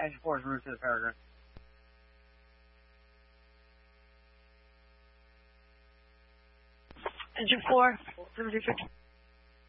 Engine 4 is route to the Peregrine. Engine 4, 7250.